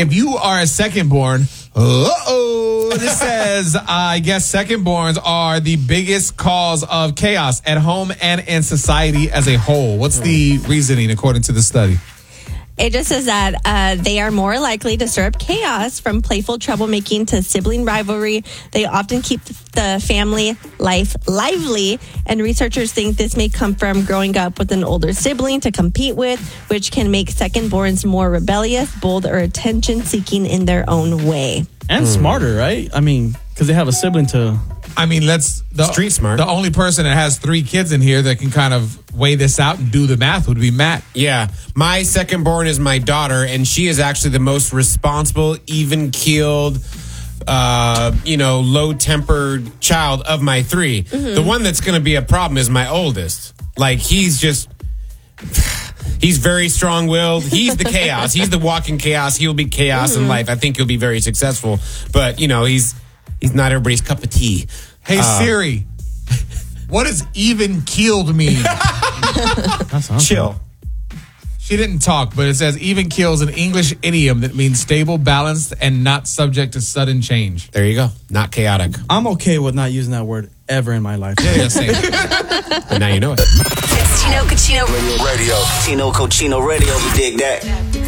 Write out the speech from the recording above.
if you are a second-born, this says, I guess second-borns are the biggest cause of chaos at home and in society as a whole. What's the reasoning according to the study? It just says that they are more likely to stir up chaos, from playful troublemaking to sibling rivalry. They often keep the family life lively, and researchers think this may come from growing up with an older sibling to compete with, which can make second-borns more rebellious, bold, or attention-seeking in their own way. And smarter, right? I mean, because they have a sibling to... I mean, street smart. The only person that has 3 kids in here that can kind of weigh this out and do the math would be Matt. Yeah. My second born is my daughter, and she is actually the most responsible, even-keeled, low-tempered child of my 3. Mm-hmm. The one that's going to be a problem is my oldest. Like, he's very strong-willed. He's the chaos. He's the walking chaos. He'll be chaos in life. I think he'll be very successful. But, he's not everybody's cup of tea. Hey, Siri, what does even-keeled mean? Chill. She didn't talk, but it says even keel is an English idiom that means stable, balanced, and not subject to sudden change. There you go. Not chaotic. I'm okay with not using that word ever in my life. Yeah, same. But now you know it. It's Tino Cochino Radio. Tino Cochino Radio. You dig that?